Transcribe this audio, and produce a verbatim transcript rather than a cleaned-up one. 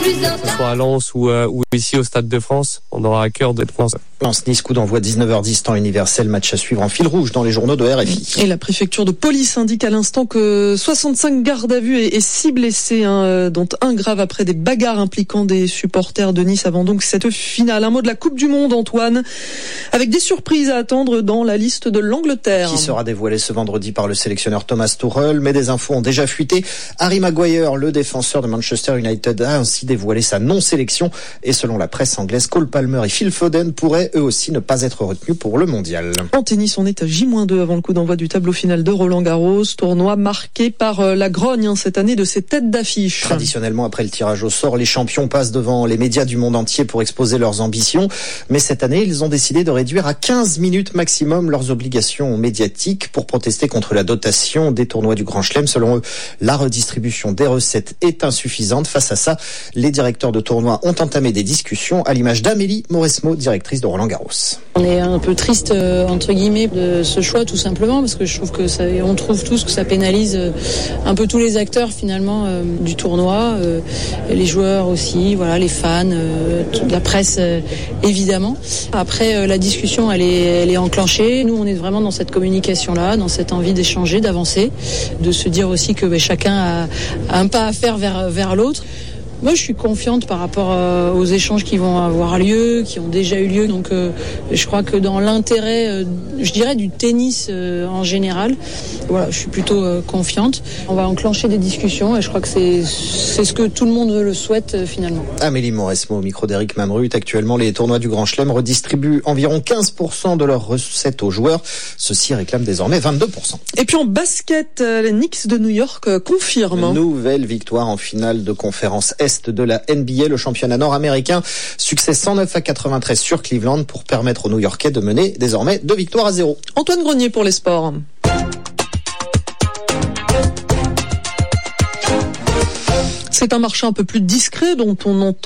soit à Lens ou, euh, ou ici au Stade de France, on aura à cœur d'être France. Lens-Nice, coup d'envoi dix-neuf heures dix, temps universel, match à suivre en fil rouge dans les journaux de R F I. Et la préfecture de police indique à l'instant que soixante-cinq gardes à vue et six blessés, hein, dont un grave après des bagarres impliquant des supporters de Nice avant donc cette finale. Un mot de la Coupe du Monde, Antoine, avec des surprises à attendre dans la liste de l'Angleterre. Qui sera dévoilée ce vendredi par le sélectionneur Thomas Tuchel, mais des infos ont déjà fuité. Harry Maguire, le défenseur de Manchester United, a ainsi dévoilé sa non-sélection et selon la presse anglaise, Cole Palmer et Phil Foden pourraient eux aussi ne pas être retenus pour le mondial. En tennis, on est à J moins deux avant le coup d'envoi du tableau final de Roland-Garros, tournoi marqué par la grogne hein, cette année de ses têtes d'affiche. Traditionnellement, après le tirage au sort, les champions passent devant les médias du monde entier pour exposer leurs ambitions, mais cette année, ils ont décidé de réduire à quinze minutes maximum leurs obligations médiatiques pour protester contre la dotation des tournois du Grand Chelem. Selon eux, la redistribution des recettes est insuffisante. Face à ça, les directeurs de tournois ont entamé des discussions à l'image d'Amélie Mauresmo, directrice de Roland-Garros. On est un peu triste, euh, entre guillemets, de ce choix, tout simplement, parce que je trouve que ça, on trouve tous que ça pénalise euh, un peu tous les acteurs, finalement, euh, du tournoi, euh, les joueurs aussi, voilà, les fans, euh, toute la presse, euh, évidemment. Après, euh, la discussion, elle est, elle est enclenchée. Nous, on est vraiment dans cette communication-là, dans cette envie d'échanger, d'avancer, de se dire aussi que bah, chacun a, a un pas à faire vers, vers l'autre. Moi, je suis confiante par rapport euh, aux échanges qui vont avoir lieu, qui ont déjà eu lieu. Donc, euh, je crois que dans l'intérêt, euh, je dirais, du tennis euh, en général, voilà, je suis plutôt euh, confiante. On va enclencher des discussions et je crois que c'est, c'est ce que tout le monde le souhaite euh, finalement. Amélie Mauresmo au micro d'Éric Mamrut. Actuellement, les tournois du Grand Chelem redistribuent environ quinze pour cent de leurs recettes aux joueurs. Ceux-ci réclament désormais vingt-deux pour cent. Et puis en basket, les Knicks de New York euh, confirment. Nouvelle victoire en finale de conférence Est de la N B A, le championnat nord-américain. Succès cent neuf à quatre-vingt-treize sur Cleveland pour permettre aux New-Yorkais de mener désormais deux victoires à zéro. Antoine Grenier pour les sports. C'est un marché un peu plus discret dont on entend